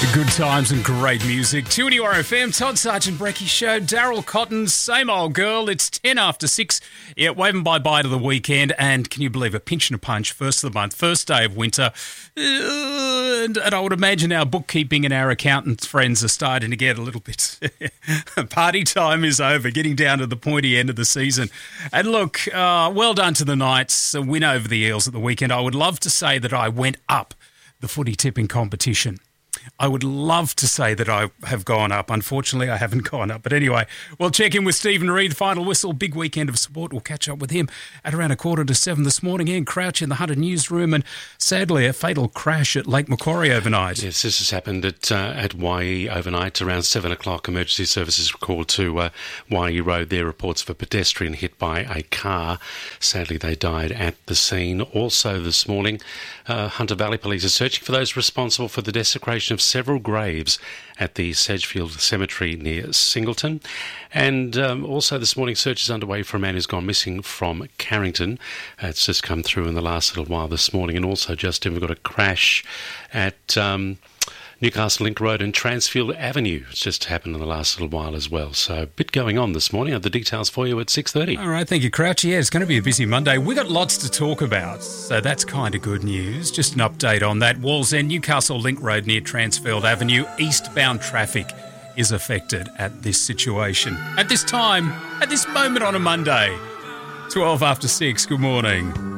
Good times and great music. 2NURFM, Todd Sargent Brecky Show, Daryl Cotton, same old girl. It's 10 after 6. Yeah, waving bye-bye to the weekend. And can you believe a pinch and a punch, first of the month, first day of winter. And I would imagine our bookkeeping and our accountant friends are starting to get a little bit... Party time is over, getting down to the pointy end of the season. And look, well done to the Knights, a win over the Eels at the weekend. I would love to say that I went up the footy tipping competition. I would love to say that I have gone up. Unfortunately, I haven't gone up. But anyway, we'll check in with Stephen Reid. Final whistle, big weekend of sport. We'll catch up with him at around 6:45 this morning. Ian Crouch in the Hunter newsroom, and sadly, a fatal crash at Lake Macquarie overnight. Yes, this has happened at Waihee overnight. Around 7 o'clock, emergency services were called to Waihee Road. There reports of a pedestrian hit by a car. Sadly, they died at the scene. Also this morning, Hunter Valley Police are searching for those responsible for the desecration of several graves at the Sedgefield Cemetery near Singleton. And also this morning, search is underway for a man who's gone missing from Carrington. It's just come through in the last little while this morning. And also, Justin, we've got a crash at Newcastle Link Road and Transfield Avenue. It's just happened in the last little while as well. So a bit going on this morning. I have the details for you at 6:30. All right, thank you, Crouch. Yeah, it's going to be a busy Monday. We've got lots to talk about, so that's kind of good news. Just an update on that. Wall's End, Newcastle Link Road near Transfield Avenue. Eastbound traffic is affected at this situation. At this time, at this moment on a Monday, 12 after 6. Good morning.